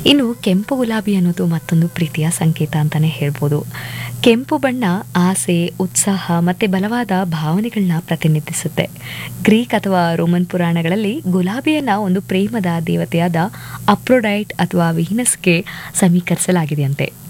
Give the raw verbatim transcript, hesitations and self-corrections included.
ಇನ್ನು ಕೆಂಪು ಗುಲಾಬಿ ಅನ್ನೋದು ಮತ್ತೊಂದು ಪ್ರೀತಿಯ ಸಂಕೇತ ಅಂತಾನೆ ಹೇಳ್ಬೋದು. ಕೆಂಪು ಬಣ್ಣ ಆಸೆ, ಉತ್ಸಾಹ ಮತ್ತು ಬಲವಾದ ಭಾವನೆಗಳನ್ನ ಪ್ರತಿನಿಧಿಸುತ್ತೆ. ಗ್ರೀಕ್ ಅಥವಾ ರೋಮನ್ ಪುರಾಣಗಳಲ್ಲಿ ಗುಲಾಬಿಯನ್ನ ಒಂದು ಪ್ರೇಮದ ದೇವತೆಯಾದ ಅಪ್ರೋಡೈಟ್ ಅಥವಾ ವೀನಸ್ಗೆ ಸಮೀಕರಿಸಲಾಗಿದೆಯಂತೆ.